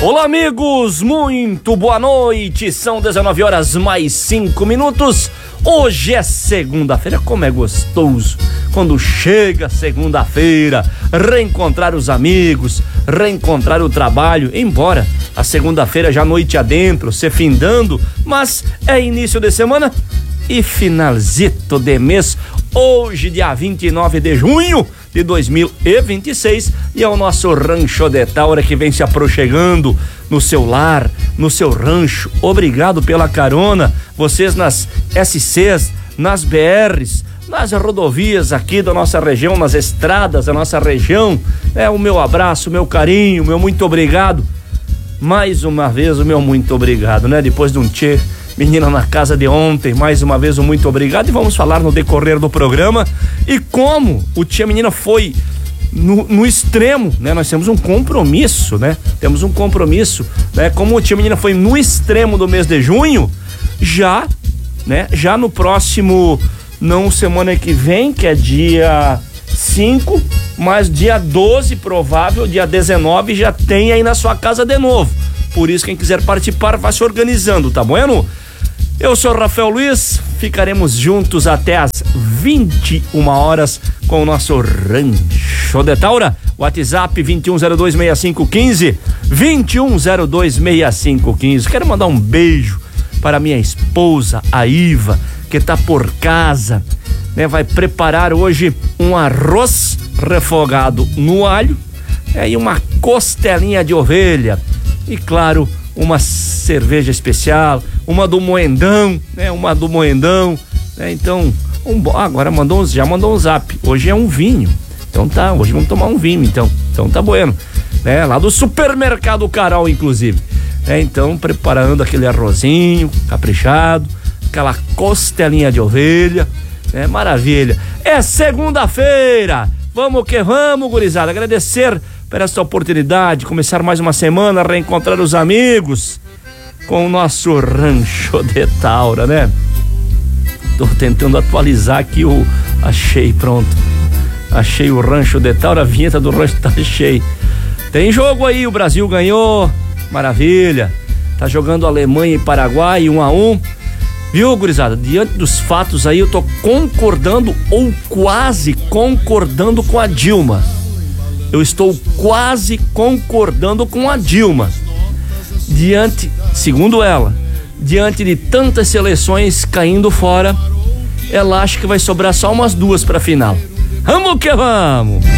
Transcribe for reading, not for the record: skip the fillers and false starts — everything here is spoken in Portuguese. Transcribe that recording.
Olá, amigos, muito boa noite. São 19 horas mais 5 minutos. Hoje é segunda-feira. Como é gostoso quando chega segunda-feira, reencontrar os amigos, reencontrar o trabalho, embora a segunda-feira já noite adentro, se findando, mas é início de semana e finalzito de mês. Hoje, dia 29 de junho de 2026, e é o nosso Rancho de Taura que vem se aproximando no seu lar, no seu rancho. Obrigado pela carona, vocês nas SCs, nas BRs, nas rodovias aqui da nossa região, nas estradas da nossa região. O meu abraço, o meu carinho, o meu muito obrigado. Mais uma vez o meu muito obrigado, né? Depois de um tchê menina na casa de ontem, mais uma vez um muito obrigado, e vamos falar no decorrer do programa e como o tia menina foi no extremo, né? Nós temos um compromisso, né? Temos um compromisso, né? Como o tia menina foi no extremo do mês de junho, já, né? Já no próximo, não semana que vem, que é dia 5, mas dia 12 provável, dia 19 já tem aí na sua casa de novo. Por isso, quem quiser participar, vai se organizando, tá bueno? Eu sou o Rafael Luiz, ficaremos juntos até as 21 horas com o nosso Rancho de Taura. WhatsApp 21026515, 21026515. Quero mandar um beijo para minha esposa, a Iva, que tá por casa, né? Vai preparar hoje um arroz refogado no alho, e uma costelinha de ovelha. E claro, uma cerveja especial, uma do Moendão, né? Uma do Moendão, né? Então, agora já mandou um zap. Hoje é um vinho. Então tá, hoje vamos tomar um vinho, então tá bueno, né? Lá do Supermercado Carol, inclusive. Então, preparando aquele arrozinho caprichado, aquela costelinha de ovelha, né? Maravilha. É segunda-feira. Vamos que vamos, gurizada. Agradecer por essa oportunidade, começar mais uma semana, reencontrar os amigos com o nosso Rancho de Taura, né? Tô tentando atualizar aqui achei, pronto. Achei o Rancho de Taura, a vinheta do rancho tá cheio. Tem jogo aí, o Brasil ganhou, maravilha. Tá jogando Alemanha e Paraguai, 1-1. Viu, gurizada? Diante dos fatos aí, eu tô concordando ou quase concordando com a Dilma. Eu estou quase concordando com a Dilma. Segundo ela, diante de tantas seleções caindo fora, ela acha que vai sobrar só umas duas pra final. Vamos que vamos!